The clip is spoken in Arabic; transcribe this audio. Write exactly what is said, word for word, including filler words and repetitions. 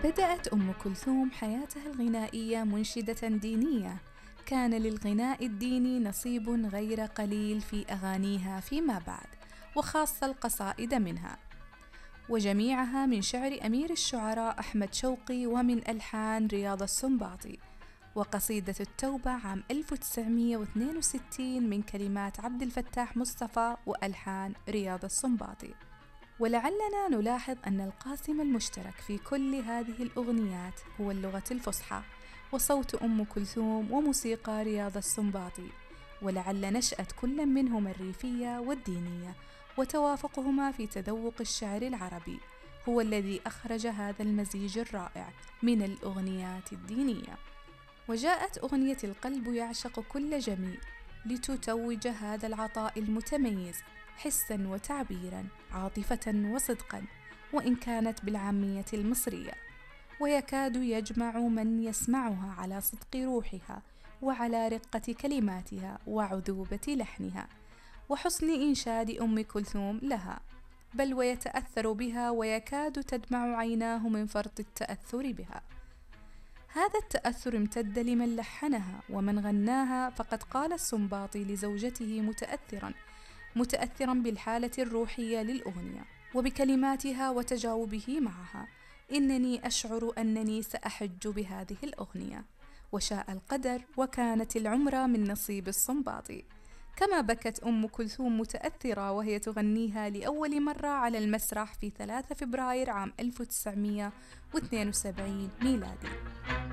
بدأت أم كلثوم حياتها الغنائية منشدة دينية. كان للغناء الديني نصيب غير قليل في أغانيها فيما بعد، وخاصة القصائد منها، وجميعها من شعر أمير الشعراء أحمد شوقي ومن ألحان رياض السنباطي. وقصيدة التوبة عام ألف وتسعمائة واثنين وستين من كلمات عبد الفتاح مصطفى وألحان رياض السنباطي. ولعلنا نلاحظ أن القاسم المشترك في كل هذه الأغنيات هو اللغة الفصحى وصوت أم كلثوم وموسيقى رياض السنباطي، ولعل نشأة كل منهما الريفية والدينية وتوافقهما في تذوق الشعر العربي هو الذي أخرج هذا المزيج الرائع من الأغنيات الدينية. وجاءت أغنية القلب يعشق كل جميل لتتوج هذا العطاء المتميز حساً وتعبيراً، عاطفة وصدقاً، وإن كانت بالعامية المصرية، ويكاد يجمع من يسمعها على صدق روحها وعلى رقة كلماتها وعذوبة لحنها وحسن إنشاد أم كلثوم لها، بل ويتأثر بها ويكاد تدمع عيناه من فرط التأثر بها. هذا التأثر امتد لمن لحنها ومن غناها، فقد قال السنباطي لزوجته متأثراً متأثراً بالحالة الروحية للأغنية وبكلماتها وتجاوبه معها: إنني أشعر أنني سأحج بهذه الأغنية، وشاء القدر وكانت العمرة من نصيب السنباطي. كما بكت أم كلثوم متأثرة وهي تغنيها لأول مرة على المسرح في ثلاثة فبراير عام ألف وتسعمائة واثنين وسبعين ميلادي.